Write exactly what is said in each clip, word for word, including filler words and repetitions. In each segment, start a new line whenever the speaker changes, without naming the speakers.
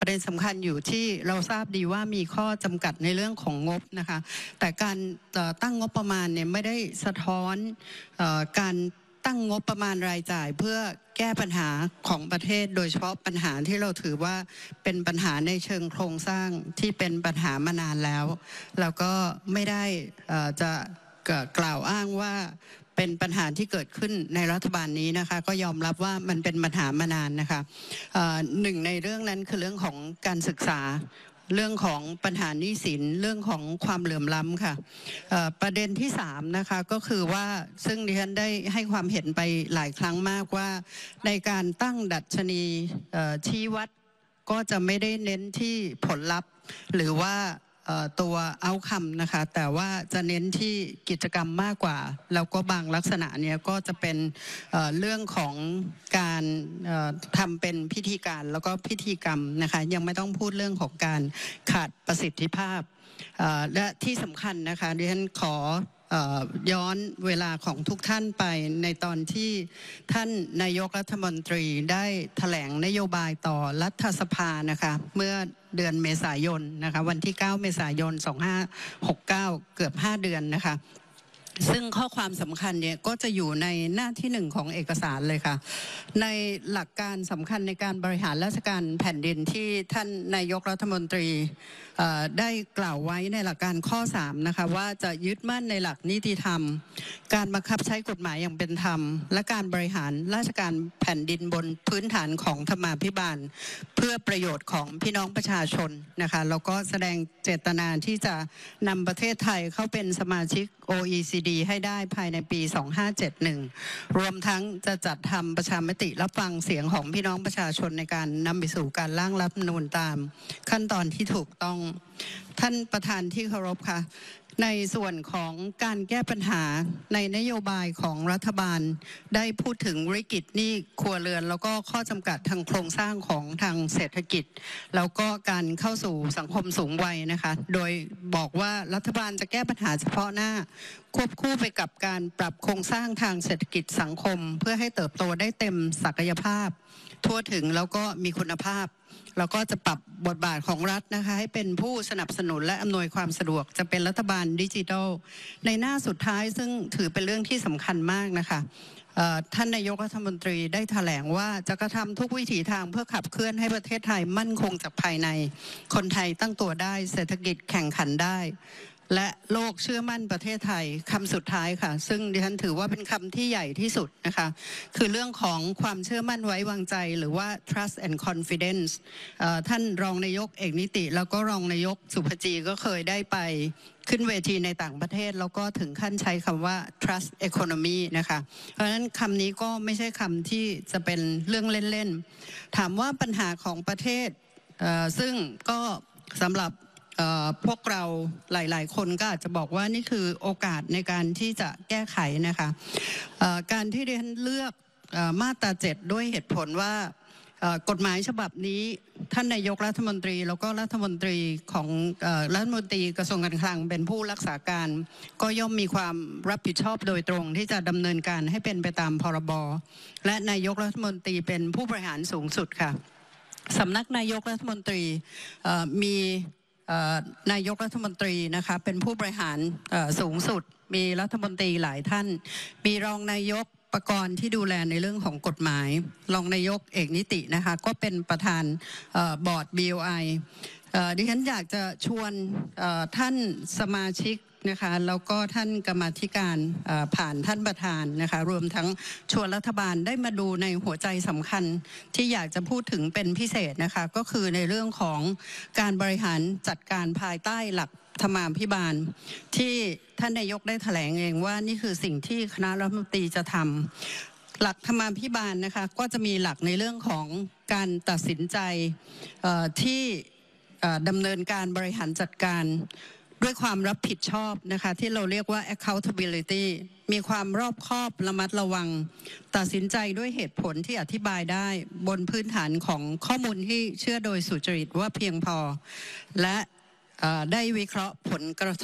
ประเด็นสำคัญอยู่ที่เราทราบดีว่ามีข้อจำกัดในเรื่องของงบนะคะแต่การตั้งงบประมาณเนี่ยไม่ได้สะท้อนการตั้งงบประมาณรายจ่ายเพื่อแก้ปัญหาของประเทศโดยเฉพาะปัญหาที่เราถือว่าเป็นปัญหาในเชิงโครงสร้างที่เป็นปัญหามานานแล้วแล้วก็ไม่ได้จะกล่าวอ้างว่าเป็นปัญหาที่เกิดขึ้นในรัฐบาลนี้นะคะก็ยอมรับว่ามันเป็นปัญหามานานนะคะหนึ่งในเรื่องนั้นคือเรื่องของการศึกษาเรื่องของปัญหาหนี้สินเรื่องของความเหลื่อมล้ำค่ะประเด็นที่สามนะคะก็คือว่าซึ่งดิฉันได้ให้ความเห็นไปหลายครั้งมากว่าในการตั้งดัชนีชี้วัดก็จะไม่ได้เน้นที่ผลลัพธ์หรือว่าตัวเอาคำนะคะแต่ว่าจะเน้นที่กิจกรรมมากกว่าแล้วก็บางลักษณะเนี้ยก็จะเป็นเอ่อเรื่องของการเอ่อทำเป็นพิธีการแล้วก็พิธีกรรมนะคะยังไม่ต้องพูดเรื่องของการขาดประสิทธิภาพเอ่อและที่สำคัญนะคะดิฉันขอย้อนเวลาของทุกท่านไปในตอนที่ท่านนายกรัฐมนตรีได้แถลงนโยบายต่อรัฐสภานะคะเมื่อเดือนเมษายนนะคะวันที่เก้าเมษายนสองพันห้าร้อยหกสิบเก้าเกือบห้าเดือนนะคะซึ่งข้อความสำคัญเนี่ยก็จะอยู่ในหน้าที่หนึ่งของเอกสารเลยค่ะในหลักการสำคัญในการบริหารราชการแผ่นดินที่ท่านนายกรัฐมนตรีได้กล่าวไว้ในหลักการข้อสามนะคะว่าจะยึดมั่นในหลักนิติธรรมการบังคับใช้กฎหมายอย่างเป็นธรรมและการบริหารราชการแผ่นดินบนพื้นฐานของธรรมาภิบาลเพื่อประโยชน์ของพี่น้องประชาชนนะคะแล้วก็แสดงเจตนาที่จะนำประเทศไทยเข้าเป็นสมาชิก โอ อี ซี ดี ให้ได้ภายในปีสองพันห้าร้อยเจ็ดสิบเอ็ดรวมทั้งจะจัดทำประชามติรับฟังเสียงของพี่น้องประชาชนในการนำไปสู่การร่างรัฐธรรมนูญตามขั้นตอนที่ถูกต้องท่านประธานที่เคารพค่ะในส่วนของการแก้ปัญหาในนโยบายของรัฐบาลได้พูดถึงวิกฤตหนี้ครัวเรือนแล้วก็ข้อจำกัดทางโครงสร้างของทางเศรษฐกิจแล้วก็การเข้าสู่สังคมสูงวัยนะคะโดยบอกว่ารัฐบาลจะแก้ปัญหาเฉพาะหน้าควบคู่ไปกับการปรับโครงสร้างทางเศรษฐกิจสังคมเพื่อให้เติบโตได้เต็มศักยภาพทั่วถึงแล้วก็มีคุณภาพแล้วก็จะปรับบทบาทของรัฐนะคะให้เป็นผู้สนับสนุนและอำนวยความสะดวกจะเป็นรัฐบาลดิจิทัลในหน้าสุดท้ายซึ่งถือเป็นเรื่องที่สำคัญมากนะคะท่านนายกรัฐมนตรีได้แถลงว่าจะกระทำทุกวิถีทางเพื่อขับเคลื่อนให้ประเทศไทยมั่นคงจากภายในคนไทยตั้งตัวได้เศรษฐกิจแข่งขันได้และโลกเชื่อมั่นประเทศไทยคำสุดท้ายค่ะซึ่งดิฉันถือว่าเป็นคำที่ใหญ่ที่สุดนะคะคือเรื่องของความเชื่อมั่นไว้วางใจหรือว่า trust and confidence ท่านรองนายกเอกนิติแล้วก็รองนายกสุภจีก็เคยได้ไปขึ้นเวทีในต่างประเทศแล้วก็ถึงขั้นใช้คำว่า trust economy นะคะเพราะฉะนั้นคำนี้ก็ไม่ใช่คำที่จะเป็นเรื่องเล่นๆถามว่าปัญหาของประเทศซึ่งก็สำหรับพวกเราหลายๆคนก็อาจจะบอกว่านี่คือโอกาสในการที่จะแก้ไขนะคะการที่ดิฉันเลือกมาตราเจ็ดด้วยเหตุผลว่ากฎหมายฉบับนี้ท่านนายกรัฐมนตรีแล้วก็รัฐมนตรีของรัฐมนตรีกระทรวงการคลังเป็นผู้รักษาการก็ย่อมมีความรับผิดชอบโดยตรงที่จะดำเนินการให้เป็นไปตามพรบและนายกรัฐมนตรีเป็นผู้บริหารสูงสุดค่ะสำนักนายกรัฐมนตรีมีนายกรัฐมนตรีนะคะเป็นผู้บริหารสูงสุดมีรัฐมนตรีหลายท่านมีรองนายกประกรณ์ที่ดูแลในเรื่องของกฎหมายรองนายกเอกนิตินะคะก็เป็นประธานบอร์ด บี โอ ไอ ดิฉันอยากจะชวนท่านสมาชิกนะคะแล้วก็ท่านกรรมาธิการผ่านท่านประธานนะคะรวมทั้งชวนรัฐบาลได้มาดูในหัวใจสำคัญที่อยากจะพูดถึงเป็นพิเศษนะคะก็คือในเรื่องของการบริหารจัดการภายใต้หลักธรรมาภิบาลที่ท่านนายกได้แถลงเองว่านี่คือสิ่งที่คณะรัฐมนตรีจะทำหลักธรรมาภิบาลนะคะก็จะมีหลักในเรื่องของการตัดสินใจที่ดำเนินการบริหารจัดการด้วยความรับผิดชอบนะคะที่เราเรียกว่า accountability มีความรอบคอบระมัดระวังตัดสินใจด้วยเหตุผลที่อธิบายได้บนพื้นฐานของข้อมูลที่เชื่อโดยสุจริตว่าเพียงพอและได้วิเคราะห์ผลกระทบ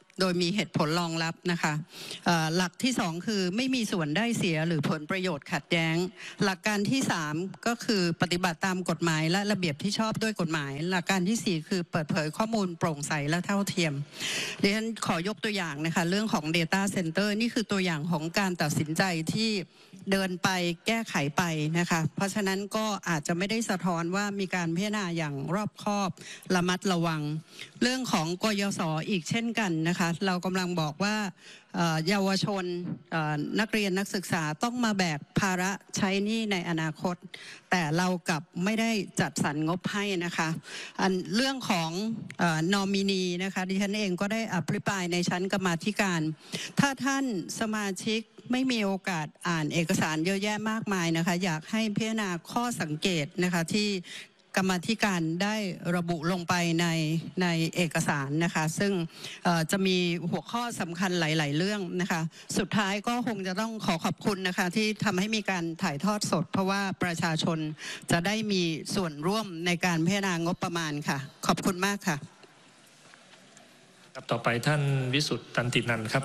โดยมีเหตุผลรองรับนะคะหลักที่สองคือไม่มีส่วนได้เสียหรือผลประโยชน์ขัดแย้งหลักการที่สามก็คือปฏิบัติตามกฎหมายและระเบียบที่ชอบด้วยกฎหมายหลักการที่สี่คือเปิดเผยข้อมูลโปร่งใสและเท่าเทียมดิฉันขอยกตัวอย่างนะคะเรื่องของ Data Center นี่คือตัวอย่างของการตัดสินใจที่เดินไปแก้ไขไปนะคะเพราะฉะนั้นก็อาจจะไม่ได้สะท้อนว่ามีการพิจารณาอย่างรอบคอบระมัดระวังเรื่องของกยศอีกเช่นกันนะคะเรากำลังบอกว่าเยาวชนนักเรียนนักศึกษาต้องมาแบกภาระใช้หนี้ในอนาคตแต่เรากลับไม่ได้จัดสรรงบให้นะคะอันเรื่องของนอมินีนะคะดิฉันเองก็ได้อภิปรายในชั้นกรรมาธิการถ้าท่านสมาชิกไม่มีโอกาสอ่านเอกสารเยอะแยะมากมายนะคะอยากให้พิจารณาข้อสังเกตนะคะที่กรรมาธิการได้ระบุลงไปในในเอกสารนะคะซึ่งจะมีหัวข้อสำคัญหลายๆเรื่องนะคะสุดท้ายก็คงจะต้องขอขอบคุณนะคะที่ทำให้มีการถ่ายทอดสดเพราะว่าประชาชนจะได้มีส่วนร่วมในการพิจารณางบประมาณค่ะขอบคุณมากค่ะ
ครับต่อไปท่านวิสุทธิ์ตันตินันท์ครับ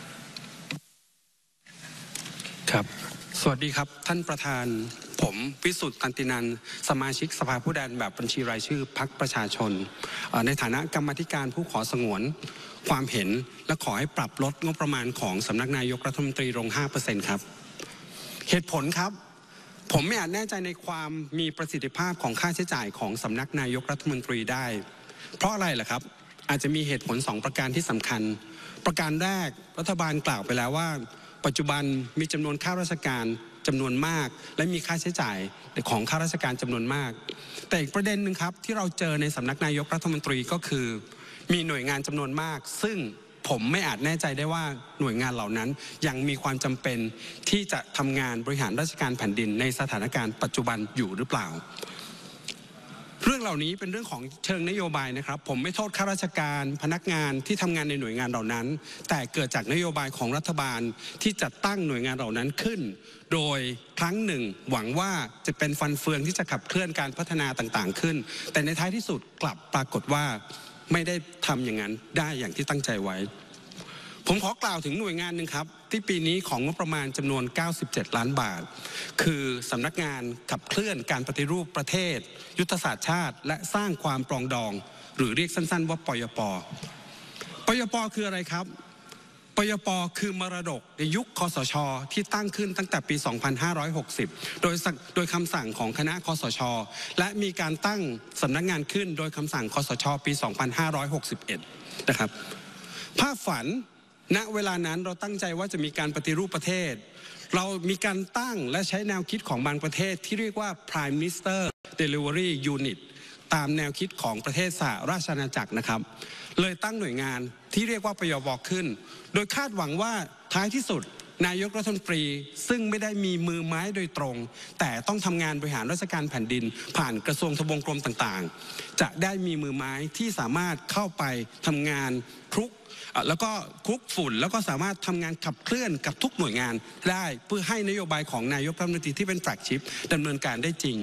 ครับสวัสดีครับท่านประธานผมวิสุทธิ์ตันตินันท์สมาชิกสภาผู้แทนแบบบัญชีรายชื่อพรรคประชาชนในฐานะกรรมาธิการผู้ขอสงวนความเห็นและขอให้ปรับลดงบประมาณของสำนักนายกรัฐมนตรีลง ห้าเปอร์เซ็นต์ ครับเหตุผลครับผมไม่อาจแน่ใจในความมีประสิทธิภาพของค่าใช้จ่ายของสำนักนายกรัฐมนตรีได้เพราะอะไรล่ะครับอาจจะมีเหตุผลสองประการที่สำคัญประการแรกรัฐบาลกล่าวไปแล้วว่าปัจจุบันมีจำนวนข้าราชการจำนวนมากและมีค่าใช้จ่ายของข้าราชการจำนวนมากแต่อีกประเด็นหนึ่งครับที่เราเจอในสำนักนายกรัฐมนตรีก็คือมีหน่วยงานจำนวนมากซึ่งผมไม่อาจแน่ใจได้ว่าหน่วยงานเหล่านั้นยังมีความจำเป็นที่จะทำงานบริหารราชการแผ่นดินในสถานการณ์ปัจจุบันอยู่หรือเปล่าเรื่องเหล่านี้เป็นเรื่องของเชิงนโยบายนะครับผมไม่โทษข้าราชการพนักงานที่ทำงานในหน่วยงานเหล่านั้นแต่เกิดจากนโยบายของรัฐบาลที่จัดตั้งหน่วยงานเหล่านั้นขึ้นโดยครั้งหนึ่งหวังว่าจะเป็นฟันเฟืองที่จะขับเคลื่อนการพัฒนาต่างๆขึ้นแต่ในท้ายที่สุดกลับปรากฏว่าไม่ได้ทำอย่างนั้นได้อย่างที่ตั้งใจไว้ผมขอกล่าวถึงหน่วยงานหนึ่งครับที่ปีนี้ของงบประมาณจำนวนเก้าสิบเจ็ดล้านบาทคือสำนักงานขับเคลื่อนการปฏิรูปประเทศยุทธศาสตร์ชาติและสร้างความปรองดองหรือเรียกสั้นๆว่าปยป.ปยป.คืออะไรครับปยป.คือมรดกในยุคคสช.ที่ตั้งขึ้นตั้งแต่ปีสองพันห้าร้อยหกสิบโดยโดยคำสั่งของคณะคสช.และมีการตั้งสำนักงานขึ้นโดยคำสั่งคสช.ปีสองพันห้าร้อยหกสิบเอ็ดนะครับภาพฝันณเวลานั้นเราตั้งใจว่าจะมีการปฏิรูปประเทศเรามีการตั้งและใช้แนวคิดของบางประเทศที่เรียกว่า Prime Minister Delivery Unit ตามแนวคิดของประเทศสหราชอาณาจักรนะครับเลยตั้งหน่วยงานที่เรียกว่าปยบ.ขึ้นโดยคาดหวังว่าท้ายที่สุดนายกรัฐมนตรีซึ่งไม่ได้มีมือไม้โดยตรงแต่ต้องทำงานบริหารราชการแผ่นดินผ่านกระทรวงทบวงกรมต่างๆจะได้มีมือไม้ที่สามารถเข้าไปทำงานคลุกแล้วก็คลุกฝุ่นแล้วก็สามารถทำงานขับเคลื่อนกับทุกหน่วยงานได้เพื่อให้นโยบายของนายกรัฐมนตรีที่เป็นแฟลกชิพดำเนินการได้จริง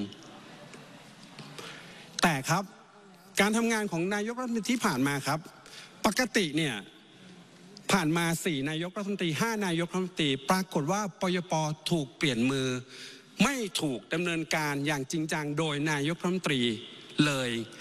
แต่ครับการทำงานของนายกรัฐมนตรีที่ผ่านมาครับปกติเนี่ยผ่านมาสี่นายกรัฐมนตรีห้านายกรัฐมนตรีปรากฏว่าปยป.ถูกเปลี่ยนมือไม่ถูกดำเนินการอย่างจริงจังโดยนายกรัฐมนตรีเลย